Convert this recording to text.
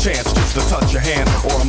chance just to touch your hand, or I'm